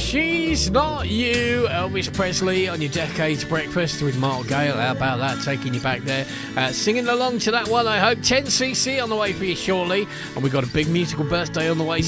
She's Not You, Elvis Presley on your Decades Breakfast with Mark Gale. How about that, taking you back there, singing along to that one, I hope. 10cc on the way for you shortly, and we've got a big musical birthday on the way